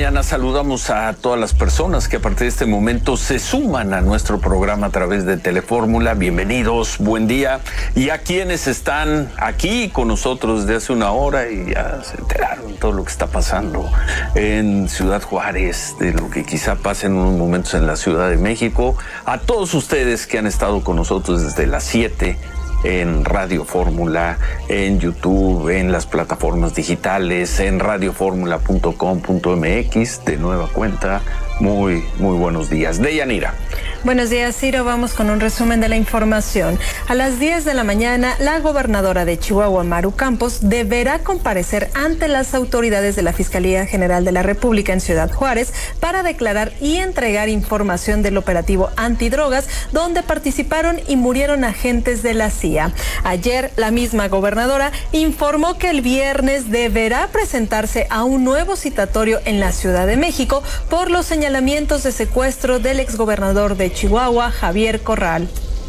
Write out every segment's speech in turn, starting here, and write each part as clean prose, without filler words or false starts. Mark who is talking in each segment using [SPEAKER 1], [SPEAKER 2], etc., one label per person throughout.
[SPEAKER 1] mañana saludamos a todas las personas que a partir de este momento se suman a nuestro programa a través de Telefórmula. Bienvenidos, buen día. Y a quienes están aquí con nosotros desde hace una hora y ya se enteraron de todo lo que está pasando en Ciudad Juárez, de lo que quizá pase en unos momentos en la Ciudad de México. A todos ustedes que han estado con nosotros desde las 7 en Radio Fórmula, en YouTube, en las plataformas digitales, en radioformula.com.mx, de nueva cuenta. Muy buenos días. Deyanira.
[SPEAKER 2] Buenos días, Ciro. Vamos con un resumen de la información. A las 10 de la mañana, la gobernadora de Chihuahua, Maru Campos, deberá comparecer ante las autoridades de la Fiscalía General de la República en Ciudad Juárez para declarar y entregar información del operativo antidrogas, donde participaron y murieron agentes de la CIA. Ayer, la misma gobernadora informó que el viernes deberá presentarse a un nuevo citatorio en la Ciudad de México por los señalamientos de secuestro del exgobernador de Chihuahua, Javier Corral.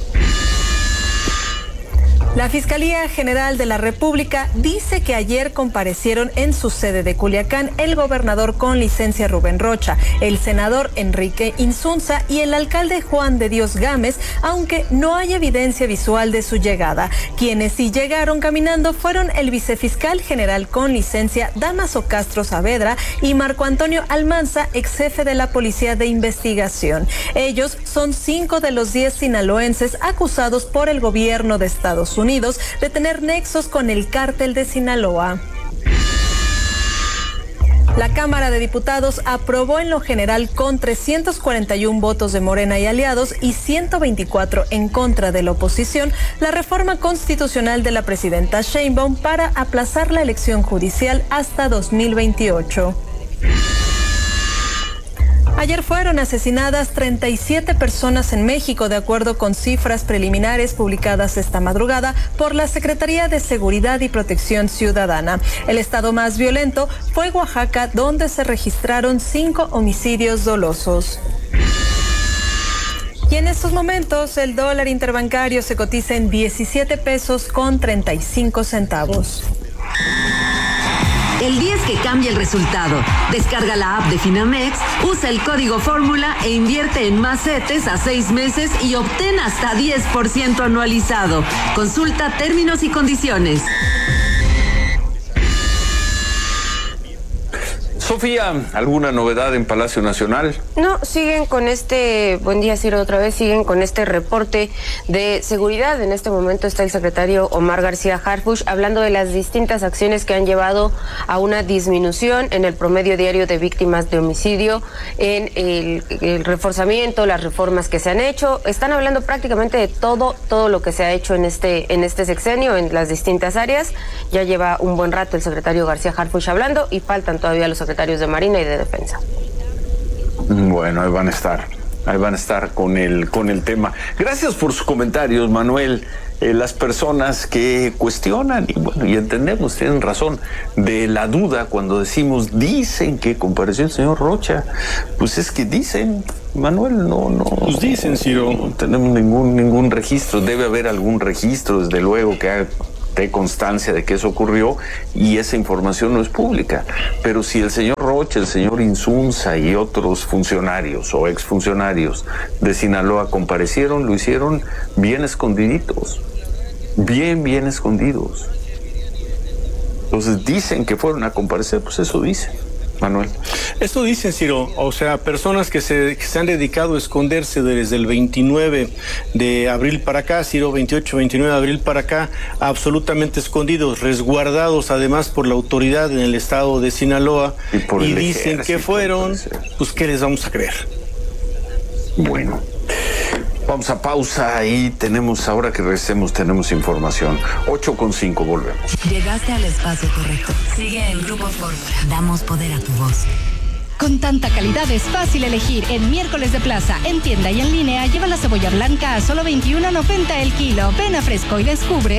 [SPEAKER 2] La Fiscalía General de la República dice que ayer comparecieron en su sede de Culiacán el gobernador con licencia Rubén Rocha, el senador Enrique Insunza y el alcalde Juan de Dios Gámez, aunque no hay evidencia visual de su llegada. Quienes sí llegaron caminando fueron el vicefiscal general con licencia Dámaso Castro Saavedra y Marco Antonio Almanza, ex jefe de la Policía de Investigación. Ellos son 5 de los 10 sinaloenses acusados por el gobierno de Estados Unidos de tener nexos con el cártel de Sinaloa. La Cámara de Diputados aprobó en lo general con 341 votos de Morena y aliados y 124 en contra de la oposición la reforma constitucional de la presidenta Sheinbaum para aplazar la elección judicial hasta 2028. Ayer fueron asesinadas 37 personas en México, de acuerdo con cifras preliminares publicadas esta madrugada por la Secretaría de Seguridad y Protección Ciudadana. El estado más violento fue Oaxaca, donde se registraron 5 homicidios dolosos. Y en estos momentos el dólar interbancario se cotiza en 17 pesos con 35 centavos.
[SPEAKER 3] El 10 que cambia el resultado. Descarga la app de Finamex, usa el código Fórmula e invierte en más CETES a 6 meses y obtén hasta 10% anualizado. Consulta términos y condiciones.
[SPEAKER 1] Sofía, ¿alguna novedad en Palacio Nacional?
[SPEAKER 4] No, siguen con buen día Ciro otra vez, siguen con este reporte de seguridad. En este momento está el secretario Omar García Harfuch hablando de las distintas acciones que han llevado a una disminución en el promedio diario de víctimas de homicidio, en el reforzamiento, las reformas que se han hecho. Están hablando prácticamente de todo lo que se ha hecho en este sexenio, en las distintas áreas. Ya lleva un buen rato el secretario García Harfuch hablando y faltan todavía los secretarios de Marina y de Defensa.
[SPEAKER 1] Bueno, ahí van a estar con el tema. Gracias por sus comentarios, Manuel. Las personas que cuestionan, y entendemos, tienen razón, de la duda cuando dicen que compareció el señor Rocha. Pues es que dicen, Manuel, no.
[SPEAKER 5] Pues dicen, Ciro.
[SPEAKER 1] No tenemos ningún registro. Debe haber algún registro, desde luego, que de constancia de que eso ocurrió, y esa información no es pública. Pero si el señor Rocha, el señor Insunza y otros funcionarios o exfuncionarios de Sinaloa comparecieron, lo hicieron bien escondiditos, bien escondidos. Entonces dicen que fueron a comparecer, pues eso dicen. Manuel.
[SPEAKER 5] Esto dicen, Ciro, o sea, personas que se han dedicado a esconderse desde el 29 de abril para acá, Ciro, 28, 29 de abril para acá, absolutamente escondidos, resguardados además por la autoridad en el estado de Sinaloa, y dicen que fueron, pues ¿qué les vamos a creer?
[SPEAKER 1] Bueno. Vamos a pausa y ahora que regresemos, tenemos información. 8:05, volvemos.
[SPEAKER 3] Llegaste al espacio correcto. Sigue en Grupo Fórmula. Damos poder a tu voz.
[SPEAKER 6] Con tanta calidad es fácil elegir. En Miércoles de Plaza, en tienda y en línea, lleva la cebolla blanca a solo $21.90 el kilo. Ven a Fresco y descubre.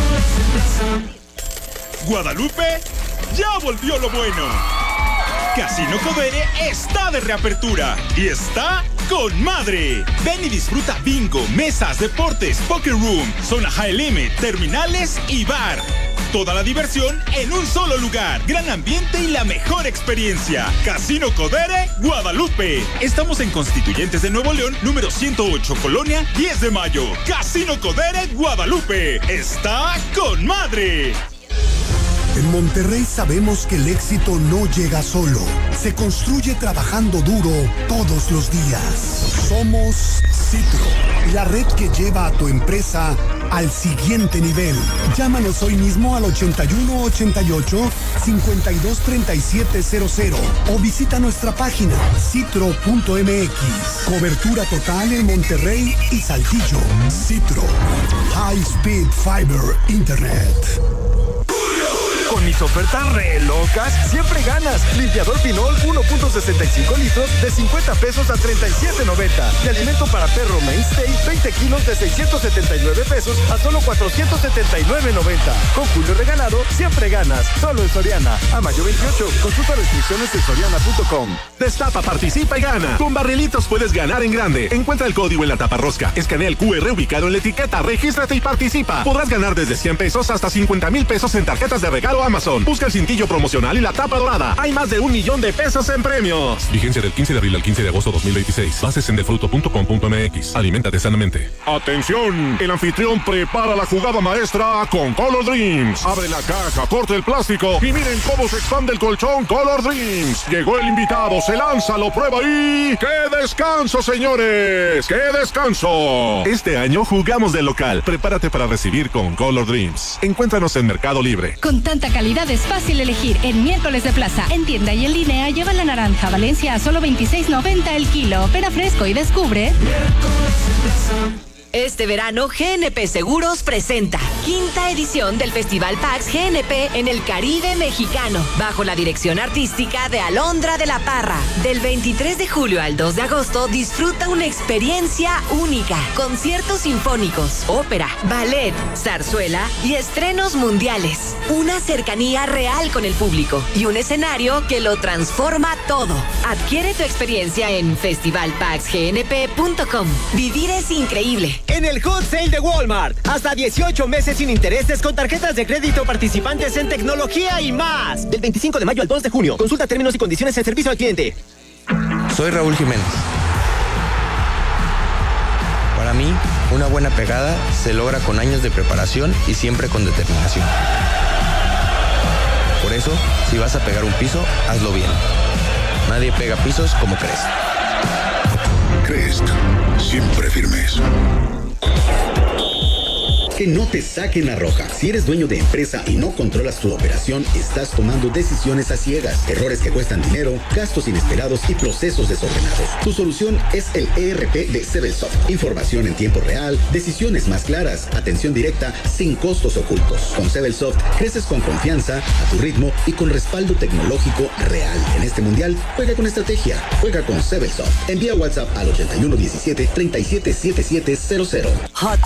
[SPEAKER 7] Guadalupe, ya volvió lo bueno. Casino Codere está de reapertura y está con madre. Ven y disfruta bingo, mesas, deportes, poker room, zona high limit, terminales y bar. Toda la diversión en un solo lugar. Gran ambiente y la mejor experiencia. Casino Codere, Guadalupe. Estamos en Constituyentes de Nuevo León, número 108, Colonia 10 de Mayo. Casino Codere, Guadalupe. Está con madre.
[SPEAKER 8] En Monterrey sabemos que el éxito no llega solo, se construye trabajando duro todos los días. Somos Citro, la red que lleva a tu empresa al siguiente nivel. Llámanos hoy mismo al 8188-523700 o visita nuestra página citro.mx. Cobertura total en Monterrey y Saltillo. Citro, High Speed Fiber Internet.
[SPEAKER 9] Con mis ofertas re locas, siempre ganas. Limpiador Pinol 1.65 litros de 50 pesos a 37.90. Y alimento para perro Mainstay 20 kilos de 679 pesos a solo 479.90. Con Julio regalado, siempre ganas. Solo en Soriana. A mayo 28. Consulta restricciones en soriana.com.
[SPEAKER 10] Destapa, participa y gana. Con Barrilitos puedes ganar en grande. Encuentra el código en la taparrosca. Escanea el QR ubicado en la etiqueta. Regístrate y participa. Podrás ganar desde 100 pesos hasta 50,000 pesos en tarjetas de regalo Amazon. Busca el cintillo promocional y la tapa dorada. Hay más de 1 millón de pesos en premios.
[SPEAKER 11] Vigencia del 15 de abril al 15 de agosto 2026. Bases en defruto.com.mx. Aliméntate sanamente.
[SPEAKER 10] ¡Atención! El anfitrión prepara la jugada maestra con Color Dreams. Abre la caja, corta el plástico y miren cómo se expande el colchón Color Dreams. Llegó el invitado, se lanza, lo prueba y... ¡qué descanso, señores! ¡Qué descanso!
[SPEAKER 11] Este año jugamos de local. Prepárate para recibir con Color Dreams. Encuéntranos en Mercado Libre.
[SPEAKER 6] Con tanta calidad es fácil elegir. En Miércoles de Plaza, en tienda y en línea, lleva la naranja Valencia a solo 26.90 el kilo. Ven a Fresco y descubre.
[SPEAKER 12] Este verano, GNP Seguros presenta 5ª edición del Festival PAX GNP en el Caribe mexicano, bajo la dirección artística de Alondra de la Parra. Del 23 de julio al 2 de agosto, disfruta una experiencia única. Conciertos sinfónicos, ópera, ballet, zarzuela y estrenos mundiales. Una cercanía real con el público y un escenario que lo transforma todo. Adquiere tu experiencia en festivalpaxgnp.com. Vivir es increíble.
[SPEAKER 13] En el Hot Sale de Walmart, hasta 18 meses sin intereses con tarjetas de crédito participantes en tecnología y más. Del 25 de mayo al 2 de junio. Consulta términos y condiciones en servicio al cliente.
[SPEAKER 14] Soy Raúl Jiménez. Para mí, una buena pegada se logra con años de preparación y siempre con determinación. Por eso, si vas a pegar un piso, hazlo bien. Nadie pega pisos como Crest.
[SPEAKER 15] Crest, siempre firmes.
[SPEAKER 16] Que no te saquen la roja. Si eres dueño de empresa y no controlas tu operación, estás tomando decisiones a ciegas, errores que cuestan dinero, gastos inesperados y procesos desordenados. Tu solución es el ERP de Sebelsoft. Información en tiempo real, decisiones más claras, atención directa sin costos ocultos. Con Sebelsoft creces con confianza, a tu ritmo y con respaldo tecnológico real. En este mundial, juega con estrategia. Juega con Sebelsoft. Envía WhatsApp al 8117-377700.
[SPEAKER 12] Hot